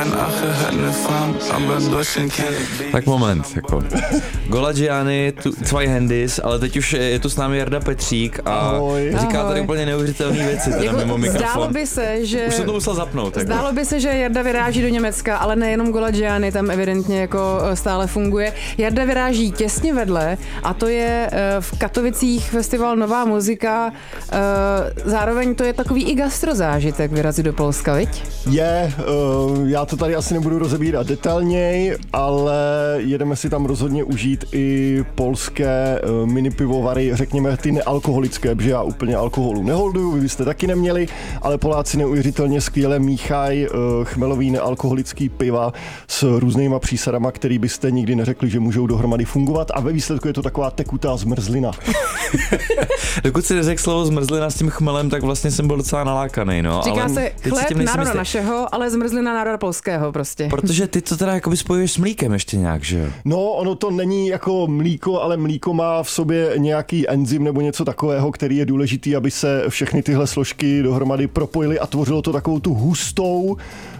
Tak moment, jako. Gola Gianni, zwei Handys, ale teď už je tu s námi Jarda Petřík a říká tady úplně neuvěřitelné věci, teda jako mimo mikrofon. Zdálo by se, že... Už jsem to musel zapnout. Jako. Zdálo by se, že Jarda vyráží do Německa, ale nejenom Gola Gianni tam evidentně jako stále funguje. Jarda vyráží těsně vedle a to je v Katovicích festival Nová muzika. Zároveň to je takový i gastrozážitek vyrazit do Polska, viď? Já to tady asi nebudu rozebírat detailněji, ale jedeme si tam rozhodně užít i polské mini pivovary, řekněme ty nealkoholické, protože já úplně alkoholu neholduju, vy byste taky neměli, ale Poláci neuvěřitelně skvěle míchají chmelový nealkoholický piva s různýma přísadama, který byste nikdy neřekli, že můžou dohromady fungovat, a ve výsledku je to taková tekutá zmrzlina. Dokud si neřekl slovo zmrzlina s tím chmelem, tak vlastně jsem byl docela nalákaný. No. Říká ale se chléb národa našeho, ale zmrzlina národa polského prostě. Protože ty to teda jakoby spojuješ s mlíkem ještě nějak, že jo? No, ono to není jako mlíko, ale mlíko má v sobě nějaký enzym nebo něco takového, který je důležitý, aby se všechny tyhle složky dohromady propojily a tvořilo to takovou tu hustou,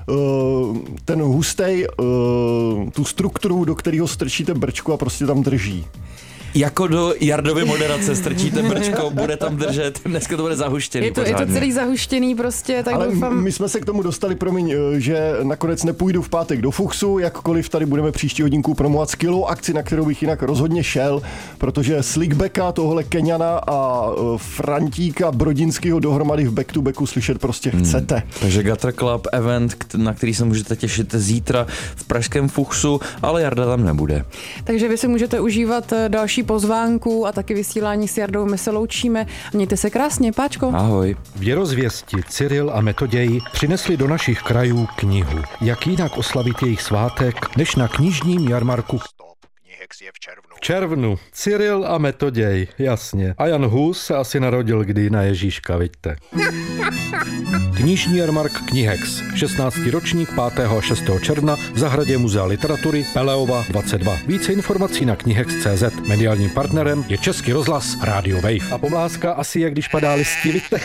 tu strukturu, do kterého strčíte brčku a prostě tam drží. Jako do Jardovy moderace strčíte brčko, bude tam držet, dneska to bude zahuštěný. Je to celý zahuštěný prostě, tak ale doufám. My jsme se k tomu dostali, promiň, že nakonec nepůjdu v pátek do Fuchsu, jakkoliv tady budeme příští hodinku promovat skvělou akci, na kterou bych jinak rozhodně šel, protože Slickbacka, tohle Keňana a Frantíka Brodinského dohromady v back to backu slyšet prostě chcete. Takže Gutter Club event, na který se můžete těšit zítra v pražském Fuchsu, ale Jarda tam nebude. Takže vy si můžete užívat další pozvánku a taky vysílání s Jardou. My se loučíme. Mějte se krásně, Páčko. Ahoj. Věrozvěsti Cyril a Metoděj přinesli do našich krajů knihu. Jak jinak oslavit jejich svátek, než na knižním jarmarku v červnu. Cyril a Metoděj, jasně. A Jan Hus se asi narodil kdy na Ježíška, vidíte. Knižní jarmark Knihex, 16. ročník 5. a 6. června v zahradě Muzea literatury Peleova 22. Více informací na knihex.cz. Mediálním partnerem je Český rozhlas Radio Wave. A pomlázka asi jak když padá listí, vidíte.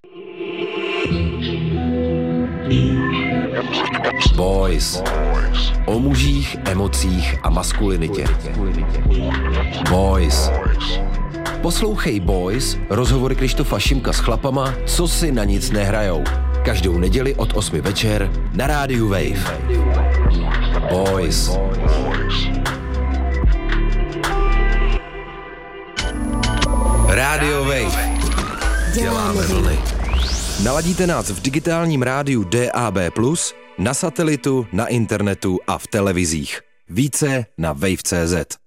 Boys. O mužích, emocích a maskulinitě. Boys. Poslouchej Boys, rozhovory Krištofa Šimka s chlapama, co si na nic nehrajou. Každou neděli od 8 večer na rádiu Wave. Boys. Radio Wave. Děláme vlny. Naladíte nás v digitálním rádiu DAB+, na satelitu, na internetu a v televizích. Více na wave.cz.